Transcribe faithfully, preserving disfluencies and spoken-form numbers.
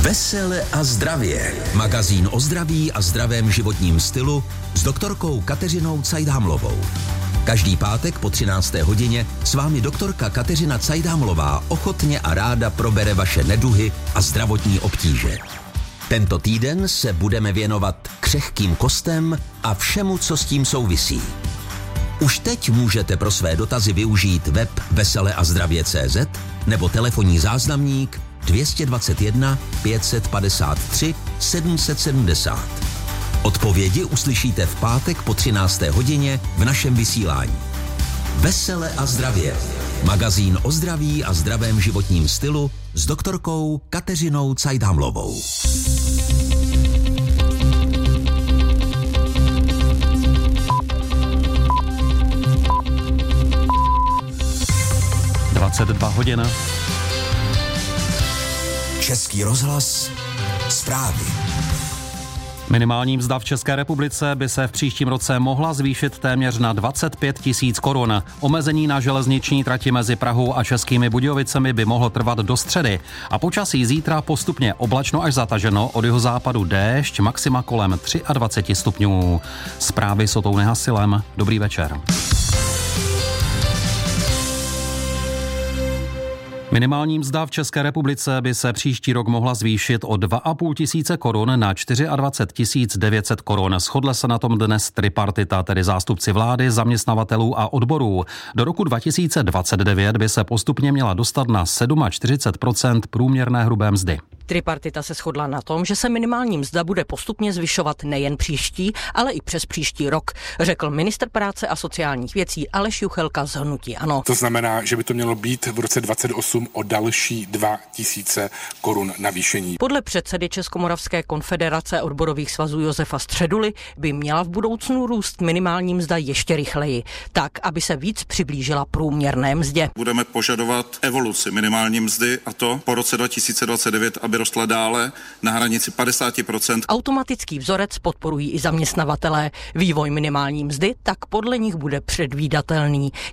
Vesele a zdravě. Magazín o zdraví a zdravém životním stylu s doktorkou Kateřinou Cajdhamlovou. Každý pátek po třinácté hodině s vámi doktorka Kateřina Cajdhamlová ochotně a ráda probere vaše neduhy a zdravotní obtíže. Tento týden se budeme věnovat křehkým kostem a všemu, co s tím souvisí. Už teď můžete pro své dotazy využít web vesele a zdravě tečka cé zet nebo telefonní záznamník dvě stě dvacet jedna pět set padesát tři sedm set sedmdesát. Odpovědi uslyšíte v pátek po třinácté hodině v našem vysílání. Vesele a zdravě. Magazín o zdraví a zdravém životním stylu s doktorkou Kateřinou Cajdhamlovou. dvacet dva hodin. Český rozhlas, zprávy. Minimální mzda v České republice by se v příštím roce mohla zvýšit téměř na dvacet pět tisíc korun. Omezení na železniční trati mezi Prahou a Českými Budějovicemi by mohlo trvat do středy. A počasí zítra postupně oblačno až zataženo, od jihozápadu déšť, maxima kolem dvacet tři stupňů. Zprávy s Otou Nehasilem. Dobrý večer. Minimální mzda v České republice by se příští rok mohla zvýšit o dva a půl tisíce korun na dvacet čtyři tisíc devět set korun. Shodla se na tom dnes tripartita, tedy zástupci vlády, zaměstnavatelů a odborů. Do roku dva tisíce dvacet devět by se postupně měla dostat na čtyřicet sedm procent průměrné hrubé mzdy. Tripartita se shodla na tom, že se minimální mzda bude postupně zvyšovat nejen příští, ale i přes příští rok, řekl ministr práce a sociálních věcí Aleš Juchelka z hnutí ANO. To znamená, že by to mělo být v roce dvacet osm o další dva tisíce korun navýšení. Podle předsedy Českomoravské konfederace odborových svazů Josefa Středuly by měla v budoucnu růst minimální mzda ještě rychleji, tak, aby se víc přiblížila průměrné mzdě. Budeme požadovat evoluci minimální mzdy, a to po roce dva tisíce dvacet devět, aby rostla dále na hranici padesát procent. Automatický vzorec podporují i zaměstnavatelé. Vývoj minimální mzdy tak podle nich bude předvídatelný.